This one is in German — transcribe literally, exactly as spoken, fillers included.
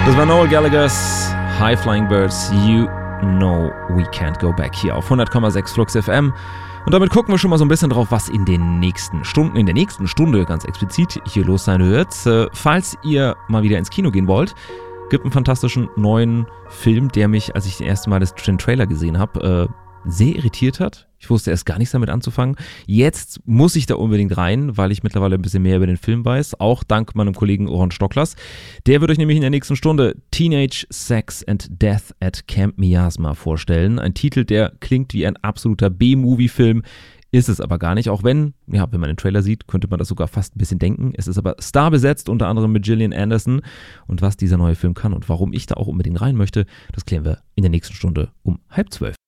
Das war Noel Gallagher's High Flying Birds, You Know We Can't Go Back hier auf hundert Komma sechs Flux F M. Und damit gucken wir schon mal so ein bisschen drauf, was in den nächsten Stunden, in der nächsten Stunde ganz explizit hier los sein wird. Äh, falls ihr mal wieder ins Kino gehen wollt, gibt einen fantastischen neuen Film, der mich, als ich das erste Mal das, den Trailer gesehen habe, äh, sehr irritiert hat. Ich wusste erst gar nichts damit anzufangen. Jetzt muss ich da unbedingt rein, weil ich mittlerweile ein bisschen mehr über den Film weiß. Auch dank meinem Kollegen Ron Stocklers. Der wird euch nämlich in der nächsten Stunde Teenage Sex and Death at Camp Miasma vorstellen. Ein Titel, der klingt wie ein absoluter B-Movie-Film. Ist es aber gar nicht, auch wenn, ja, wenn man den Trailer sieht, könnte man das sogar fast ein bisschen denken. Es ist aber starbesetzt, unter anderem mit Gillian Anderson. Und was dieser neue Film kann und warum ich da auch unbedingt rein möchte, das klären wir in der nächsten Stunde um halb zwölf.